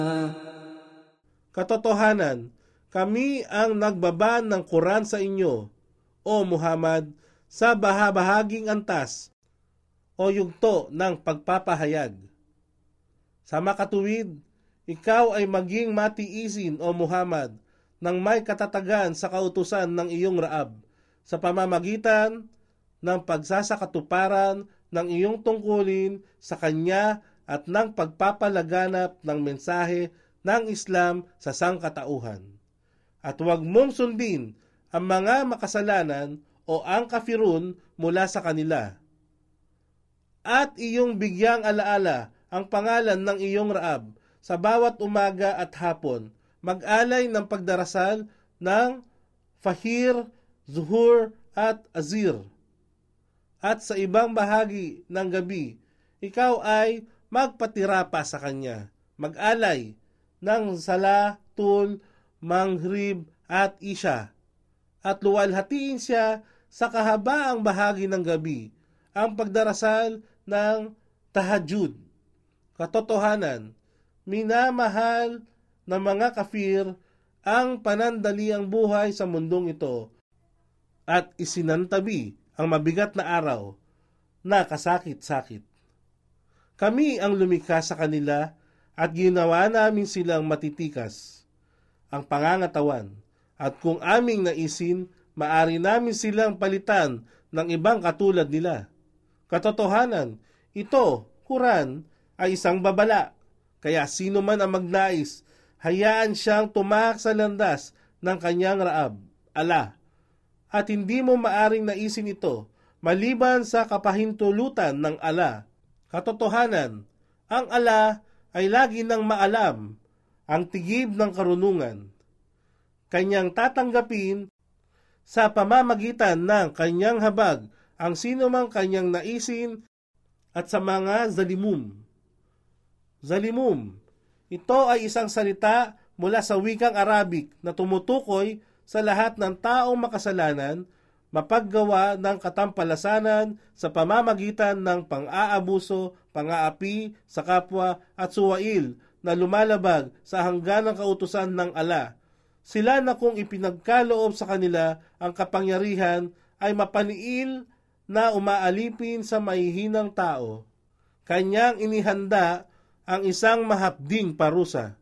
Katotohanan, kami ang nagbaba ng Quran sa inyo, o Muhammad, sa bahaging antas o yugto ng pagpapahayag. Sa makatuwid, ikaw ay maging matiisin, o Muhammad, ng may katatagan sa kautusan ng iyong Raab sa pamamagitan ng pagsasakatuparan ng iyong tungkulin sa Kanya at ng pagpapalaganap ng mensahe ng Islam sa sangkatauhan. At huwag mong sundin ang mga makasalanan o ang kafirun mula sa kanila. At iyong bigyang alaala ang pangalan ng iyong Raab sa bawat umaga at hapon, mag-alay ng pagdarasal ng Fajr, Zuhur at Azir. At sa ibang bahagi ng gabi, ikaw ay magpatira pa sa kanya, mag-alay ng Salatul Maghrib at Isha, at luwalhatiin siya sa kahabaang bahagi ng gabi, ang pagdarasal ng Tahajjud. Katotohanan, minamahal ng mga kafir ang panandaliang buhay sa mundong ito at isinantabi ang mabigat na araw na kasakit-sakit. Kami ang lumikha sa kanila at ginawa namin silang matitikas ang pangangatawan, at kung aming naisin, maari namin silang palitan ng ibang katulad nila. Katotohanan, ito, Quran, ay isang babala, kaya sino man ang magnais, hayaan siyang tumak sa landas ng kanyang Raab, Allah, at hindi mo maaring naisin ito maliban sa kapahintulutan ng Allah. Katotohanan, ang Allah ay lagi nang maalam ang tigib ng karunungan. Kanyang tatanggapin sa pamamagitan ng kanyang habag ang sino mang kanyang naisin at sa mga zalimum. Zalimum, ito ay isang salita mula sa wikang Arabic na tumutukoy sa lahat ng taong makasalanan, mapaggawa ng katampalasanan sa pamamagitan ng pang-aabuso, pang-aapi sa kapwa at suwail na lumalabag sa hangganang kautusan ng Allah. Sila na kung ipinagkaloob sa kanila ang kapangyarihan ay mapaniil na umaalipin sa mahihinang tao. Kanyang inihanda ang isang mahapding parusa.